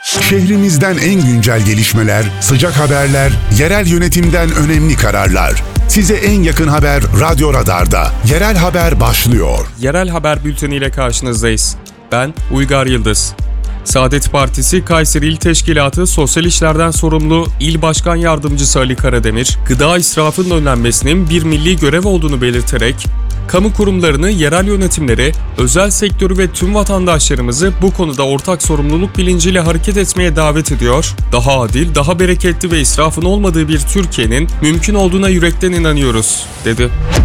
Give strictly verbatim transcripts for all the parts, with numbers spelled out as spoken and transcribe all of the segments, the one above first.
Şehrimizden en güncel gelişmeler, sıcak haberler, yerel yönetimden önemli kararlar. Size en yakın haber Radyo Radar'da. Yerel Haber başlıyor. Yerel Haber Bülteni ile karşınızdayız. Ben Uygar Yıldız. Saadet Partisi Kayseri İl Teşkilatı Sosyal İşlerden Sorumlu İl Başkan Yardımcısı Ali Karademir, gıda israfının önlenmesinin bir milli görev olduğunu belirterek, kamu kurumlarını, yerel yönetimleri, özel sektörü ve tüm vatandaşlarımızı bu konuda ortak sorumluluk bilinciyle hareket etmeye davet ediyor. Daha adil, daha bereketli ve israfın olmadığı bir Türkiye'nin mümkün olduğuna yürekten inanıyoruz, dedi.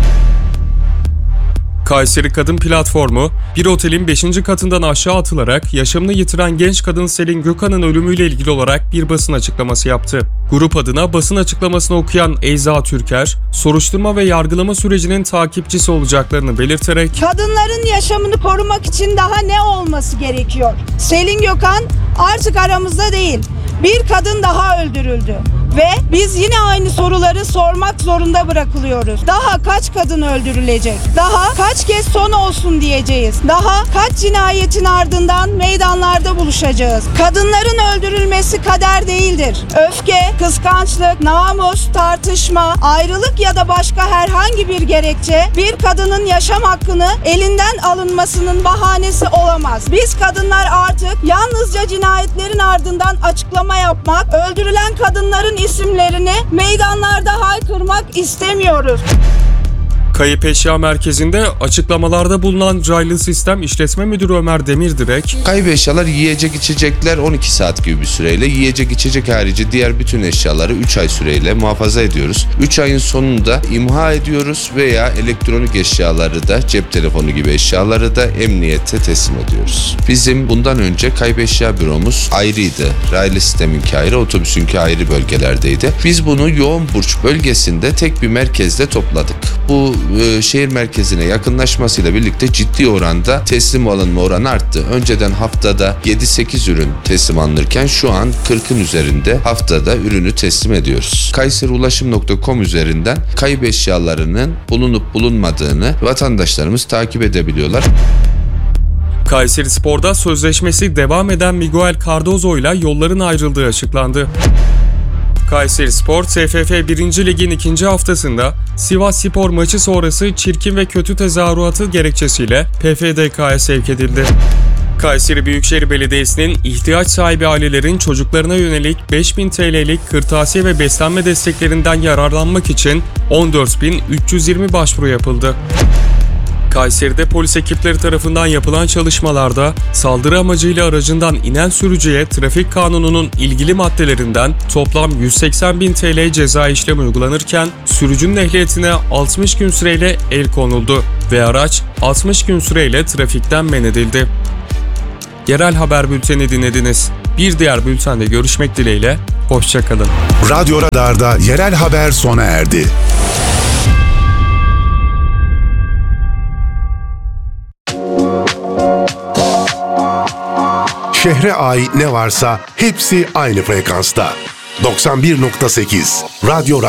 Kayseri Kadın Platformu, bir otelin beşinci katından aşağı atılarak yaşamını yitiren genç kadın Selin Gökhan'ın ölümüyle ilgili olarak bir basın açıklaması yaptı. Grup adına basın açıklamasını okuyan Eyza Türker, soruşturma ve yargılama sürecinin takipçisi olacaklarını belirterek, kadınların yaşamını korumak için daha ne olması gerekiyor? Selin Gökhan artık aramızda değil. Bir kadın daha öldürüldü. Ve biz yine aynı soruları sormak zorunda bırakılıyoruz. Daha kaç kadın öldürülecek? Daha kaç kez son olsun diyeceğiz? Daha kaç cinayetin ardından meydanlarda buluşacağız? Kadınların öldürülmesi kader değildir. Öfke, kıskançlık, namus, tartışma, ayrılık ya da başka herhangi bir gerekçe bir kadının yaşam hakkını elinden alınmasının bahanesi olamaz. Biz kadınlar artık yalnızca cinayetlerin ardından açıklama yapmak, öldürülen kadınların isimlerini meydanlarda haykırmak istemiyoruz. Kayıp Eşya Merkezi'nde açıklamalarda bulunan Raylı Sistem İşletme Müdürü Ömer Demirdirek, kayıp eşyalar, yiyecek içecekler on iki saat gibi bir süreyle, yiyecek içecek harici diğer bütün eşyaları üç ay süreyle muhafaza ediyoruz. üç ayın sonunda imha ediyoruz veya elektronik eşyaları da, cep telefonu gibi eşyaları da emniyete teslim ediyoruz. Bizim bundan önce kayıp eşya büromuz ayrıydı. Raylı Sistem'inki ayrı, otobüsünki ayrı bölgelerdeydi. Biz bunu Yoğunburç bölgesinde tek bir merkezde topladık. Bu e, şehir merkezine yakınlaşmasıyla birlikte ciddi oranda teslim alınma oranı arttı. Önceden haftada yedi sekiz ürün teslim alınırken şu an kırkın üzerinde haftada ürünü teslim ediyoruz. kayseri ulaşım nokta com üzerinden kayıp eşyalarının bulunup bulunmadığını vatandaşlarımız takip edebiliyorlar. Kayserispor'da sözleşmesi devam eden Miguel Cardozo ile yolların ayrıldığı açıklandı. Kayserispor, T F F birinci Lig'in ikinci haftasında Sivasspor maçı sonrası çirkin ve kötü tezahüratı gerekçesiyle P F D K'ya sevk edildi. Kayseri Büyükşehir Belediyesi'nin ihtiyaç sahibi ailelerin çocuklarına yönelik beş bin T L'lik kırtasiye ve beslenme desteklerinden yararlanmak için on dört bin üç yüz yirmi başvuru yapıldı. Kayseri'de polis ekipleri tarafından yapılan çalışmalarda saldırı amacıyla aracından inen sürücüye trafik kanununun ilgili maddelerinden toplam yüz seksen bin T L ceza işlemi uygulanırken sürücünün ehliyetine altmış gün süreyle el konuldu ve araç altmış gün süreyle trafikten men edildi. Yerel Haber Bülteni dinlediniz. Bir diğer bültende görüşmek dileğiyle, hoşça kalın. Radyo Radar'da Yerel Haber sona erdi. Şehre ait ne varsa hepsi aynı frekansta. doksan bir nokta sekiz Radyo